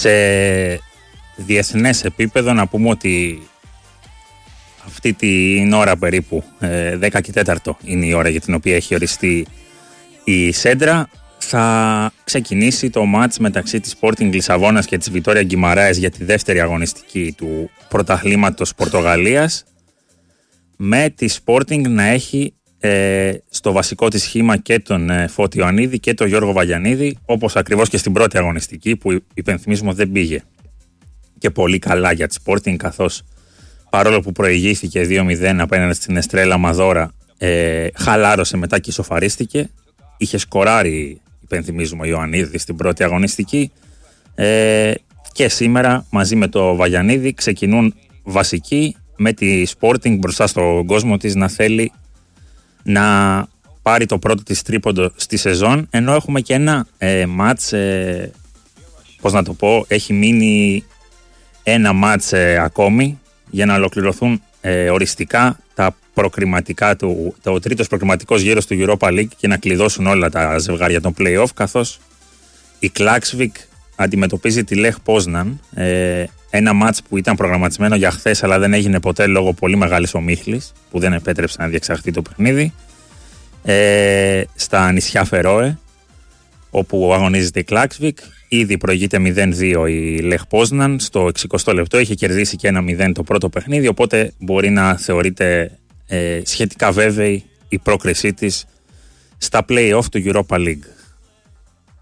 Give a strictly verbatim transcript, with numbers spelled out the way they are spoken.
Σε διεθνές επίπεδο να πούμε ότι αυτή την ώρα περίπου, δέκα και τέσσερα είναι η ώρα για την οποία έχει οριστεί η Σέντρα, θα ξεκινήσει το μάτς μεταξύ της Sporting Λισαβόνας και της Βιτόρια Γκιμαράες για τη δεύτερη αγωνιστική του πρωταθλήματος Πορτογαλίας, με τη Sporting να έχει ε, στο βασικό της σχήμα και τον ε, Φώτη Ιωαννίδη και τον Γιώργο Βαγιανίδη, όπως ακριβώς και στην πρώτη αγωνιστική που υπενθυμίζουμε δεν πήγε και πολύ καλά για τη Sporting, καθώς παρόλο που προηγήθηκε δύο μηδέν απέναντι στην Εστρέλα Μαδόρα, ε, χαλάρωσε μετά και ισοφαρίστηκε. Είχε σκοράρει, υπενθυμίζουμε, ο Ιωαννίδη στην πρώτη αγωνιστική, ε, και σήμερα μαζί με το Βαγιανίδη ξεκινούν βασικοί, με τη Sporting μπροστά στον κόσμο της να θέλει να πάρει το πρώτο της τρίποντο στη σεζόν, ενώ έχουμε και ένα ε, μάτς, ε, πώς να το πω, έχει μείνει ένα μάτς ε, ακόμη για να ολοκληρωθούν ε, οριστικά τα προκριματικά του, το τρίτος προκριματικός γύρος του Europa League και να κλειδώσουν όλα τα ζευγάρια των play-off, καθώς η Κλάξβικ αντιμετωπίζει τη Λεχ Πόσναν, ε, ένα μάτς που ήταν προγραμματισμένο για χθες αλλά δεν έγινε ποτέ λόγω πολύ μεγάλης ομίχλης που δεν επέτρεψε να διεξαχθεί το παιχνίδι, ε, στα νησιά Φερόε, όπου αγωνίζεται η Κλάξβικ. Ήδη προηγείται μηδέν δύο η Λεχ Πόσναν στο εξηκοστό λεπτό, είχε κερδίσει και ένα μηδέν το πρώτο παιχνίδι, οπότε μπορεί να θεωρείται ε, σχετικά βέβαιη η πρόκρισή της στα play-off του Europa League.